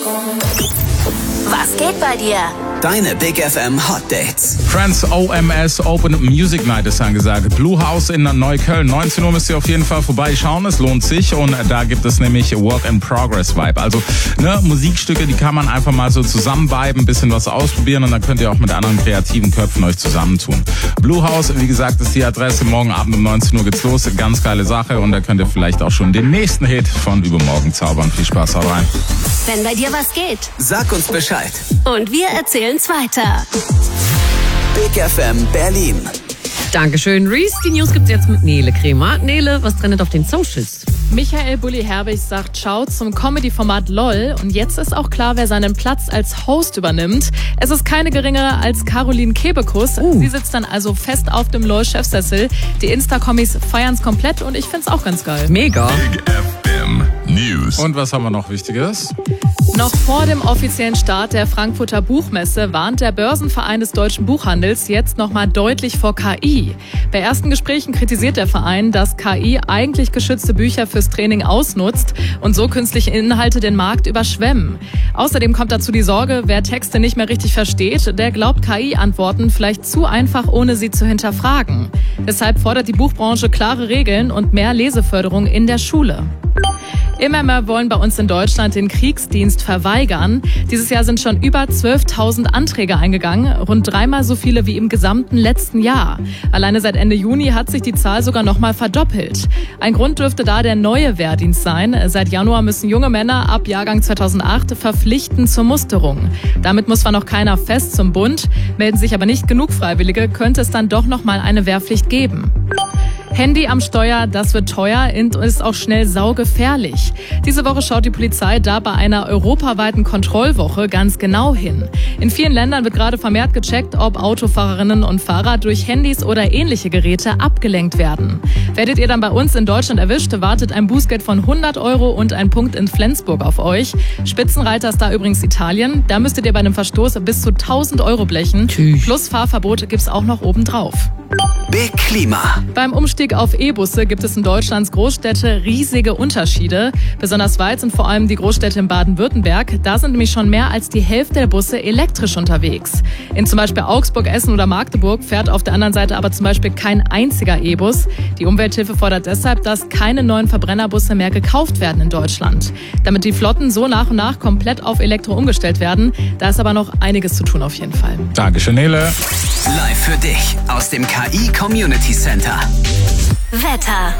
Was geht bei dir? Deine Big FM Hot Dates. Friends OMS Open Music Night ist angesagt. Blue House in Neukölln. 19 Uhr müsst ihr auf jeden Fall vorbeischauen. Es lohnt sich. Und da gibt es nämlich Work in Progress Vibe. Also Musikstücke, die kann man einfach mal so zusammenviben, ein bisschen was ausprobieren. Und dann könnt ihr auch mit anderen kreativen Köpfen euch zusammentun. Blue House, wie gesagt, ist die Adresse. Morgen Abend um 19 Uhr geht's los. Ganz geile Sache. Und da könnt ihr vielleicht auch schon den nächsten Hit von übermorgen zaubern. Viel Spaß, haut rein. Wenn bei dir was geht. Sag uns Bescheid. Und wir erzählen's weiter. Big FM Berlin. Dankeschön, Reese. Die News gibt's jetzt mit Nele Kremer. Nele, was trendet auf den Socials? Michael Bulli-Herbig sagt Ciao zum Comedy-Format LOL. Und jetzt ist auch klar, wer seinen Platz als Host übernimmt. Es ist keine geringere als Caroline Kebekus. Sie sitzt dann also fest auf dem LOL-Chefsessel. Die Insta-Kommis feiern's komplett und ich find's auch ganz geil. Mega. Big FM News. Und was haben wir noch Wichtiges? Noch vor dem offiziellen Start der Frankfurter Buchmesse warnt der Börsenverein des deutschen Buchhandels jetzt nochmal deutlich vor KI. Bei ersten Gesprächen kritisiert der Verein, dass KI eigentlich geschützte Bücher fürs Training ausnutzt und so künstliche Inhalte den Markt überschwemmen. Außerdem kommt dazu die Sorge, wer Texte nicht mehr richtig versteht, der glaubt KI-Antworten vielleicht zu einfach, ohne sie zu hinterfragen. Deshalb fordert die Buchbranche klare Regeln und mehr Leseförderung in der Schule. Immer mehr wollen bei uns in Deutschland den Kriegsdienst verweigern. Dieses Jahr sind schon über 12.000 Anträge eingegangen, rund 3-mal so viele wie im gesamten letzten Jahr. Alleine seit Ende Juni hat sich die Zahl sogar nochmal verdoppelt. Ein Grund dürfte da der neue Wehrdienst sein. Seit Januar müssen junge Männer ab Jahrgang 2008 verpflichten zur Musterung. Damit muss zwar noch keiner fest zum Bund, melden sich aber nicht genug Freiwillige, könnte es dann doch nochmal eine Wehrpflicht geben. Handy am Steuer, das wird teuer und ist auch schnell saugefährlich. Diese Woche schaut die Polizei da bei einer europaweiten Kontrollwoche ganz genau hin. In vielen Ländern wird gerade vermehrt gecheckt, ob Autofahrerinnen und Fahrer durch Handys oder ähnliche Geräte abgelenkt werden. Werdet ihr dann bei uns in Deutschland erwischt, wartet ein Bußgeld von 100 € und ein Punkt in Flensburg auf euch. Spitzenreiter ist da übrigens Italien. Da müsstet ihr bei einem Verstoß bis zu 1.000 € blechen. Plus Fahrverbot gibt's auch noch obendrauf. Big Klima. Beim Umstieg auf E-Busse gibt es in Deutschlands Großstädte riesige Unterschiede. Besonders weit sind vor allem die Großstädte in Baden-Württemberg. Da sind nämlich schon mehr als die Hälfte der Busse elektrisch unterwegs. In zum Beispiel Augsburg, Essen oder Magdeburg fährt auf der anderen Seite aber zum Beispiel kein einziger E-Bus. Die Umwelthilfe fordert deshalb, dass keine neuen Verbrennerbusse mehr gekauft werden in Deutschland. Damit die Flotten so nach und nach komplett auf Elektro umgestellt werden. Da ist aber noch einiges zu tun auf jeden Fall. Dankeschön, Nele. Live für dich aus dem KI Community Center. Wetter.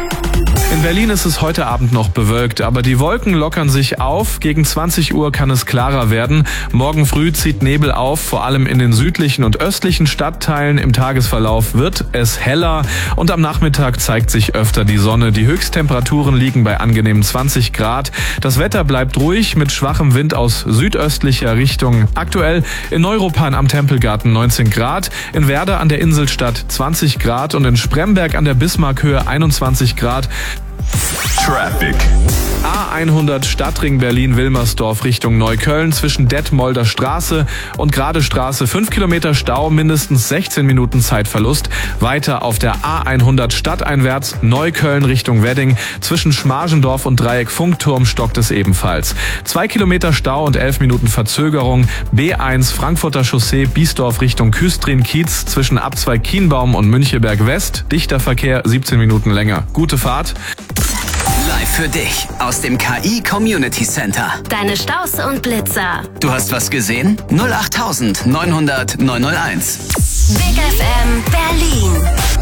In Berlin ist es heute Abend noch bewölkt, aber die Wolken lockern sich auf. Gegen 20 Uhr kann es klarer werden. Morgen früh zieht Nebel auf, vor allem in den südlichen und östlichen Stadtteilen. Im Tagesverlauf wird es heller und am Nachmittag zeigt sich öfter die Sonne. Die Höchsttemperaturen liegen bei angenehmen 20 Grad. Das Wetter bleibt ruhig mit schwachem Wind aus südöstlicher Richtung. Aktuell in Neuruppin am Tempelgarten 19 Grad, in Werder an der Inselstadt 20 Grad und in Spremberg an der Bismarckhöhe 21 Grad. Traffic. A100 Stadtring Berlin-Wilmersdorf Richtung Neukölln zwischen Detmolder Straße und Grade Straße 5 Kilometer Stau, mindestens 16 Minuten Zeitverlust. Weiter auf der A100 stadteinwärts Neukölln Richtung Wedding zwischen Schmargendorf und Dreieck Funkturm stockt es ebenfalls. 2 Kilometer Stau und 11 Minuten Verzögerung. B1 Frankfurter Chaussee Biesdorf Richtung Küstrin-Kiez zwischen Abzweig Kienbaum und Müncheberg West. Dichter Verkehr 17 Minuten länger. Gute Fahrt. Live für dich aus dem KI Community Center. Deine Staus und Blitzer. Du hast was gesehen? 08000 900 901. Big FM Berlin.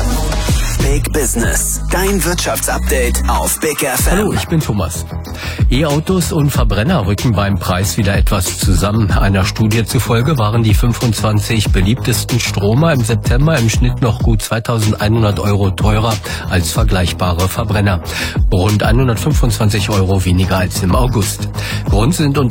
Big Business. Dein Wirtschaftsupdate auf Big FM. Hallo, ich bin Thomas. E-Autos und Verbrenner rücken beim Preis wieder etwas zusammen. Einer Studie zufolge waren die 25 beliebtesten Stromer im September im Schnitt noch gut 2.100 € teurer als vergleichbare Verbrenner. Rund 125 € weniger als im August. Grund sind